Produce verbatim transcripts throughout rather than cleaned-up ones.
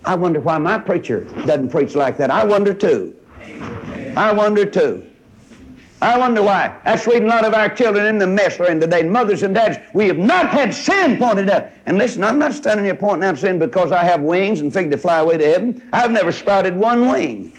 I wonder why my preacher doesn't preach like that. I wonder too. I wonder too. I wonder why. That's the reason a lot of our children in the mess they're in today. Mothers and dads, we have not had sin pointed out. And listen, I'm not standing here pointing out sin because I have wings and figure to fly away to heaven. I've never sprouted one wing.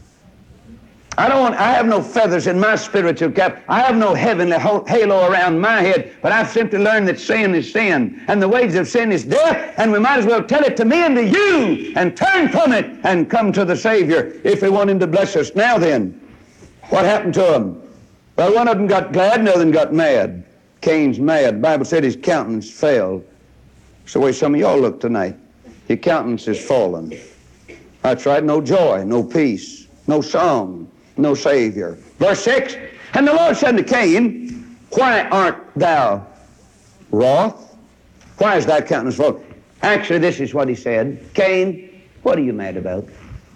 I don't want, I have no feathers in my spiritual cap. I have no heavenly halo around my head. But I've simply learned that sin is sin. And the wages of sin is death. And we might as well tell it to me and to you and turn from it and come to the Savior if we want Him to bless us. Now then, what happened to them? Well, one of them got glad, and the other one got mad. Cain's mad. The Bible said his countenance fell. It's the way some of y'all look tonight. Your countenance is fallen. That's right, no joy, no peace, no song, no Savior. Verse six, and the Lord said to Cain, why art thou wroth? Why is thy countenance fallen? Actually, this is what he said. Cain, what are you mad about?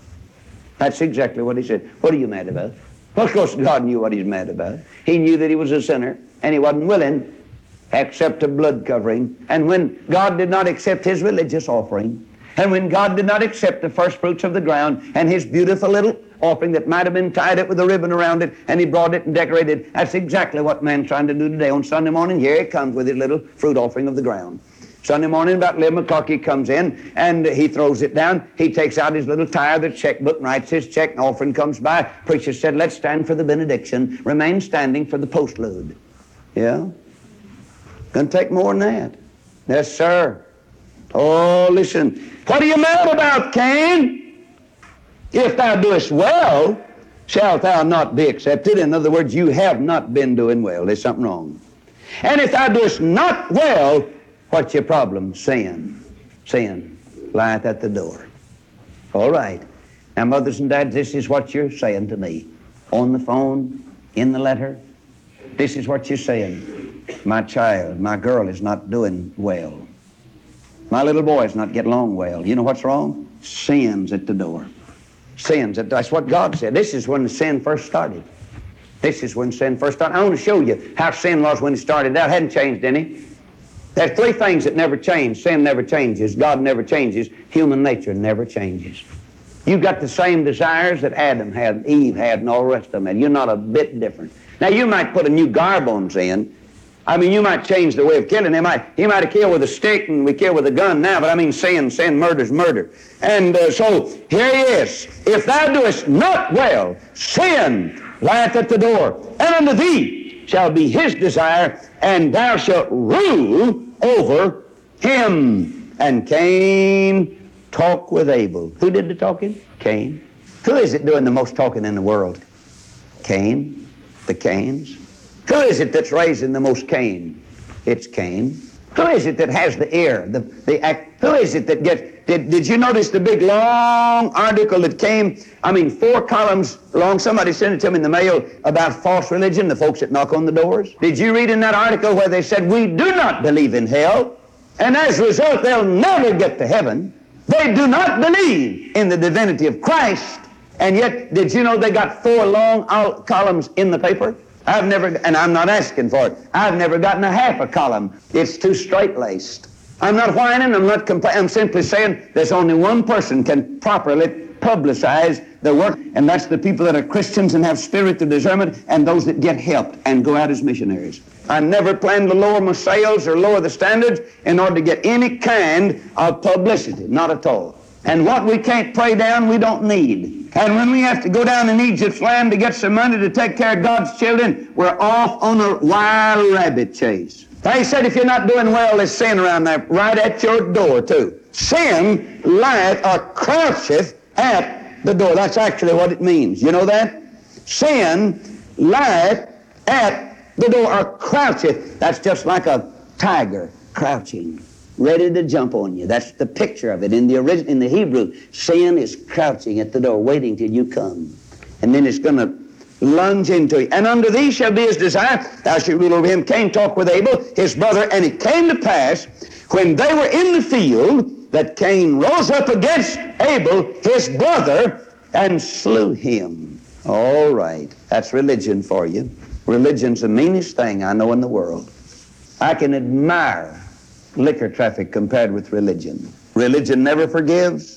That's exactly what he said. What are you mad about? Well, of course, God knew what he's mad about. He knew that he was a sinner, and he wasn't willing to accept a blood covering. And when God did not accept his religious offering, and when God did not accept the first fruits of the ground and his beautiful little offering that might have been tied up with a ribbon around it, and he brought it and decorated it, that's exactly what man's trying to do today. On Sunday morning, here he comes with his little fruit offering of the ground. Sunday morning, about eleven o'clock, he comes in, and he throws it down. He takes out his little tire, the checkbook, writes his check, and offering comes by. Preacher said, let's stand for the benediction. Remain standing for the postload. Yeah? Gonna take more than that. Yes, sir. Oh, listen. What are you mad about, Cain? If thou doest well, shalt thou not be accepted. In other words, you have not been doing well. There's something wrong. And if thou doest not well, what's your problem? Sin. Sin lieth at the door. All right. Now, mothers and dads, this is what you're saying to me. On the phone, in the letter, this is what you're saying. My child, my girl is not doing well. My little boy is not getting along well. You know what's wrong? Sin's at the door. Sin's at the door. That's what God said. This is when the sin first started. This is when sin first started. I want to show you how sin was when it started out. It hadn't changed any. There's three things that never change. Sin never changes. God never changes. Human nature never changes. You've got the same desires that Adam had, Eve had, and all the rest of them had. You're not a bit different. Now, you might put a new garb on sin. I mean, you might change the way of killing. He might, he might have killed with a stick, and we kill with a gun now, but I mean, sin, sin, murder's murder. And uh, so, here he is. If thou doest not well, sin lieth at the door, and unto thee shall be his desire, and thou shalt rule over him. And Cain talked with Abel. Who did the talking? Cain. Who is it doing the most talking in the world? Cain. The Cains. Who is it that's raising the most Cain? It's Cain. Who is it that has the ear? The, the act? Who is it that gets... Did, did you notice the big long article that came, I mean, four columns long? Somebody sent it to me in the mail about false religion, the folks that knock on the doors. Did you read in that article where they said, we do not believe in hell, and as a result, they'll never get to heaven. They do not believe in the divinity of Christ, and yet, did you know they got four long columns in the paper? I've never, and I'm not asking for it, I've never gotten a half a column. It's too straight-laced. I'm not whining, I'm not complaining, I'm simply saying there's only one person can properly publicize the work, and that's the people that are Christians and have spirit of discernment, and those that get helped and go out as missionaries. I never plan to lower my sales or lower the standards in order to get any kind of publicity, not at all. And what we can't pray down, we don't need. And when we have to go down in Egypt's land to get some money to take care of God's children, we're off on a wild rabbit chase. He said, if you're not doing well, there's sin around there, right at your door, too. Sin lieth or croucheth at the door. That's actually what it means. You know that? Sin lieth at the door, or croucheth. That's just like a tiger crouching, ready to jump on you. That's the picture of it. In the original, in the Hebrew, sin is crouching at the door, waiting till you come. And then it's going to lunge into you. And unto thee shall be his desire, thou shalt rule over him. Cain talked with Abel, his brother, and it came to pass, when they were in the field, that Cain rose up against Abel, his brother, and slew him. All right. That's religion for you. Religion's the meanest thing I know in the world. I can admire liquor traffic compared with religion. Religion never forgives.